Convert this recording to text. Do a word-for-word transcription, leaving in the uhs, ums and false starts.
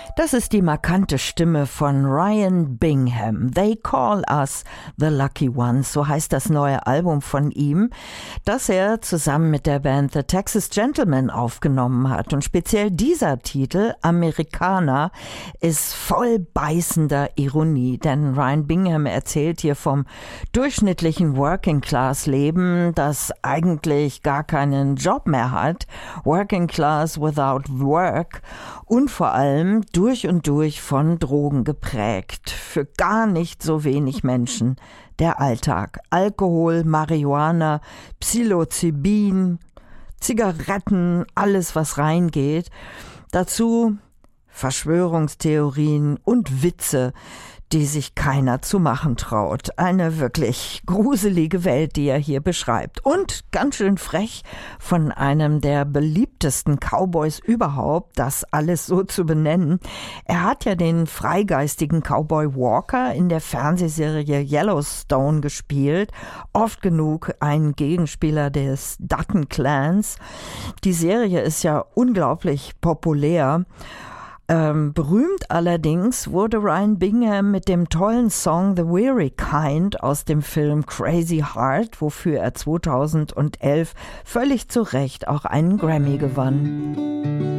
Das ist die markante Stimme von Ryan Bingham. They Call Us the Lucky Ones, so heißt das neue Album von ihm, das er zusammen mit der Band The Texas Gentlemen aufgenommen hat. Und speziell dieser Titel, Americana, ist voll beißender Ironie, denn Ryan Bingham erzählt hier vom durchschnittlichen Working-Class-Leben, das eigentlich gar keinen Job mehr hat, Working Class without work, und vor allem durch und durch von Drogen geprägt. Für gar nicht so wenig Menschen der Alltag. Alkohol, Marihuana, Psilocybin, Zigaretten, alles was reingeht. Dazu Verschwörungstheorien und Witze, die sich keiner zu machen traut. Eine wirklich gruselige Welt, die er hier beschreibt. Und ganz schön frech von einem der beliebtesten Cowboys überhaupt, das alles so zu benennen. Er hat ja den freigeistigen Cowboy Walker in der Fernsehserie Yellowstone gespielt. Oft genug ein Gegenspieler des Dutton Clans. Die Serie ist ja unglaublich populär. Ähm, berühmt allerdings wurde Ryan Bingham mit dem tollen Song The Weary Kind aus dem Film Crazy Heart, wofür er zweitausendelf völlig zu Recht auch einen Grammy gewann.